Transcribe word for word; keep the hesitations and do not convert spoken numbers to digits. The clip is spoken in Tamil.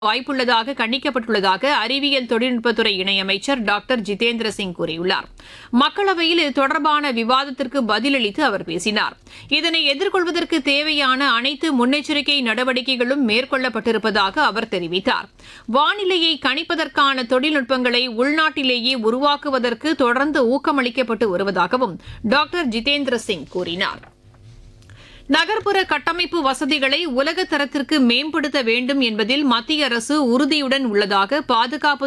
வாய்ப்புள்ளதாக கணிக்கப்பட்டுள்ளதாக அறிவியல் தொழில்நுட்பத்துறை இணையமைச்சர் டாக்டர் ஜிதேந்திர சிங் கூறியுள்ளார். மக்களவையில் இது தொடர்பான விவாதத்திற்கு பதிலளித்து அவர் பேசினார். இதனை எதிர்கொள்வதற்கு தேவையான அனைத்து முன்னெச்சரிக்கை நடவடிக்கைகளும் மேற்கொள்ளப்பட்டிருப்பதாக அவர் தெரிவித்தார். வானிலையை கணிப்பதற்கான தொழில்நுட்பங்களை உள்நாட்டிலேயே உருவாக்குவதற்கு தொடர்ந்து ஊக்கமளிக்கப்பட்டு வருவதாகவும் டாக்டர் ஜிதேந்திர சிங் கூறினார். நகர்ப்புற கட்டமைப்பு வசதிகளை உலக தரத்திற்கு மேம்படுத்த வேண்டும் என்பதில் மத்திய அரசு உறுதியுடன் உள்ளதாக பாதுகாப்பு